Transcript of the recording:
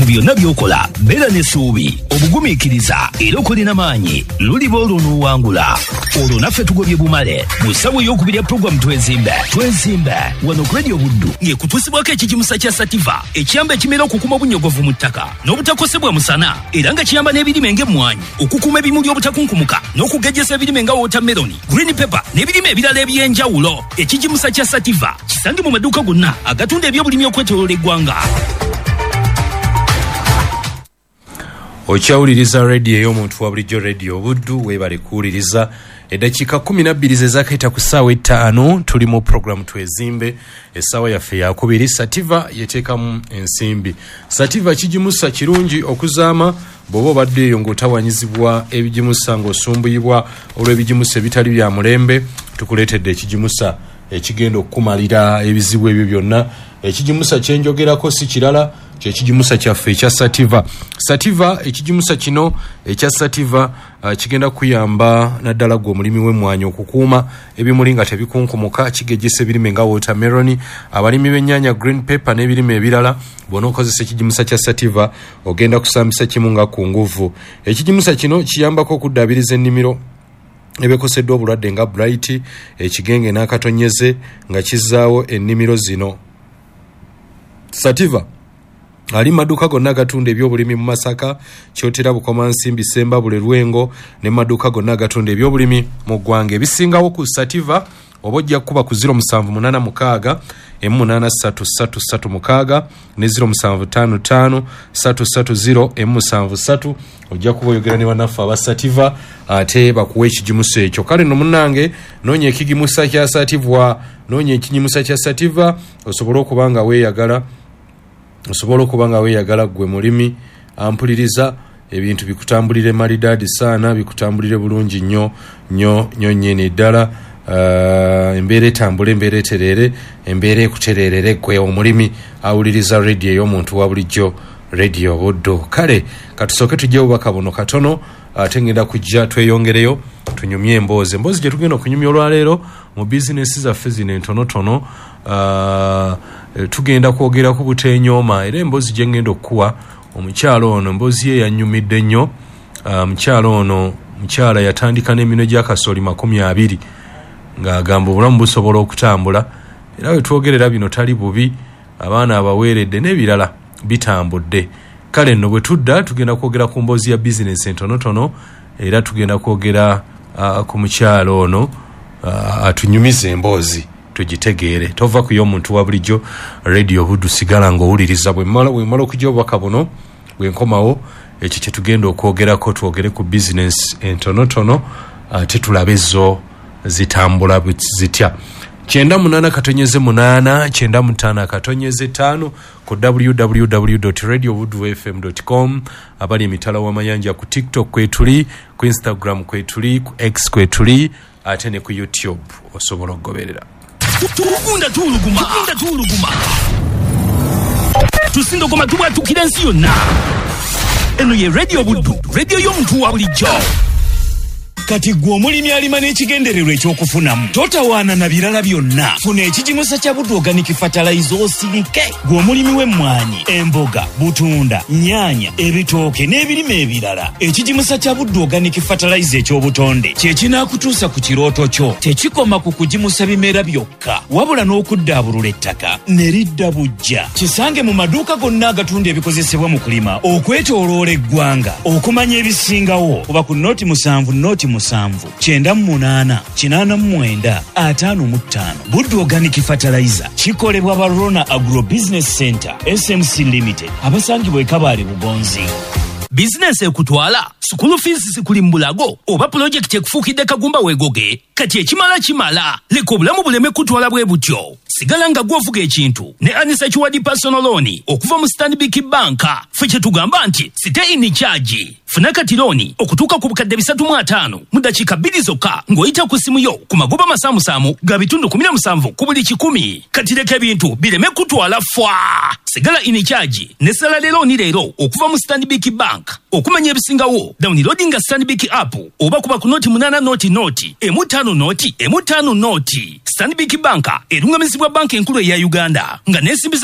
byonna byokola beera n'essuubi obugumiikiriza era okolina maanyi luliba olwo n'owangula olwo naffe tugobye bumale mu ssawa ey'okubiri ya pulogulaamu twezimbe wano ku Radio Buddu ng'ekutuusibwako ekigimusa kya Sativa ekiyamba ekimera okukuma obunyogovu mu ttaka n'obutakosebwa musana era nga kiyamba n'ebirime ng'emmwanyi okukuuma ebimuli obutakunkumuka n'okugejjesa ebirime nga watermeloni green pepper n'ebirime ebirala eby'enjawulo. Ekigimusa kya Sativa kisange mu maduuka gonna agatunda ebyobulimi okwetooloola eggwanga. Okyawuliriza radio ey'omuntu wa bulijjo Radio Buddu weebale kuwuliriza eddakiika 12 ze zaakayita ku ssaawa 5 tuli mu pulogulaamu twezimbe essaawa yaffe yakubiri. Sativa yeteekamu ensimbi. Sativa kigimusa kirungi okuzaama bw'oba obaddeeyo ng'otawanyizibwa ebigimusa ng'osumbuyibwa olw'ebigimusa ebitali bya mulembe. Tukuleetedde ekigimusa ekigenda okukumalira ebizibu ebyo byonna. Ekigimusa kyenjogerako si kirala kyekigimusa kyaffe ekya Sativa. Sativa ekigimusa kino ekya Sativa kigenda kuyamba naddala gwe omulimi w'emmwanyi okukuuma ebimuli nga tebikunkumuka, kigejjesa ebirime nga watermeloni, abalimi b'ennyaanya green pepper n'ebirime ebirala. Bw'onookozesa ekigimusa kya Sativa ogenda kusambisa kimu nga ku nguvu. Ekigimusa kino kiyambako okuddaabiriza ennimiro ebekoseddwa obulwadde nga blight, ekigenge n'akatonyeze nga kizzaawo ennimiro zino. Sativa ali maduuka gonna agatunda ebyobulimi mu Masaka, Kyotera, Bukomansimbi, Semba, Bule, Lwengo ne maduuka gonna agatunda ebyobulimi mu ggwanga. Ebisingawo ku Sativa oba ojja kuba ku 0786 833336 ne 0755 330 M73 ojja kuba oyogera ne bannaffe aba Sativa ate bakuwa ekigimusa ekyo. Kale nno munnange noonya ekigimusa kya Sativa, noonya ekigimusa kya Sativa osobola okuba nga weeyagala gwe mulimi ampuliriza ebintu bikutambulire malidaadi saana, bikutambulire bulungi nnyo nnyini ddala. Embeera etambule, embeera etereere, embeera ekutereerere gwe omulimi awuliriza radio ey'omuntu wa bulijjo Radio Buddu. Kale katusooke tujje bubaka buno katono ate ngenda kujja tweyongereyo tunyumye emboozi gye tugenda okunyumya olwaleero mu bizinesi zaffe zino entonotono. Tugenda kwogera ku buteenyooma era emboozi gye ngenda okuwa omukyalo ono emboozi ye yanyumidde nnyo. Mukyala yatandika n'emino gya kasooli 20 ng'agamba obulamu busobola okutambula era we twogerera bino tali bubi, abaana abaweeredde n'ebirala bitambudde. Kale nno bwe tudda tugenda kwogera ku mboozi ya bizinesi entonotono era tugenda kwogera ku mukyalo ono atunyumiza emboozi tugitegeere. Tova ku y'omuntu wa bulijjo Radio Buddu, sigala ng'owuliriza. Bwe mmala okujja obubaka buno bwe nkomawo ekyo kye tugenda okwogerako, twogere ku bizinesi entonotono ate tulabe zo zitambula zitya. 98-8 95-5 ku www.radiowoodfm.com. abali emitala w'amayanja ku TikTok kwetuli, ku Instagram kwetuli, ku X kwetuli ate ne ku YouTube osobola okugoberera. Tukunda tuluguma tusindogoma tubwatukira ensi yonna. Eno ye Radio Buddu, radio y'omuntu wa bulijjo. Kati gwe omulimi alima n'ekigendererwa ekyokufunamu totawaana na birala byonna. Funa ekigimusa kya Buddu Organic Fertilizer osirike. Gwe omulimi w'emmwanyi, emboga, butunda, nnyaanya, ebitooke n'ebirime ebirala. Ekigimusa kya Buddu Organic Fertilizer eky'obutonde kye kinaakutuusa ku kirooto kyo. Tekikoma ku kugimusa bimera byokka wabula n'okuddaabulula ettaka ne lidda bujja. Kisange mu maduuka gonna agatunda ebikozesebwa mu kulima okwetooloola eggwanga. Okumanya ebisingawo kuba ku noti 7 98-89-55. Buddu Organic Fertilizer kikolebwa ba Rona Agro Business Center SMC Limited abasangibwa e Kabale Bugonzi. Business ekutwala school fees sikuli mbulago oba project ekufuukidde kagumba weegoge kati ekimala leka obulamu buleme kutwala bwe butyo. Sigala nga gwovuga ekintu ne Anisa Chiwadi personal loan okuva mu Stanbic Bank. Ffe kye tugamba nti stay in charge. Funa kati loan okutuuka ku bukadde 35 mu dakiika 2 zokka ng'oyita ku simu yo ku magoba masaamusaamu ga bitundu 17 ku buli 100. Kati leka ebintu bireme kutwala fwa. Sigala in charge ne salary loan leero okuva mu Stanbic Bank. Okumanya ebisingawo downloading Stanbic app oba kuba ku noti 8 noti M5 noti. Stanbic Bank erungamizibwa banka enkulu eya Uganda nga nesimbi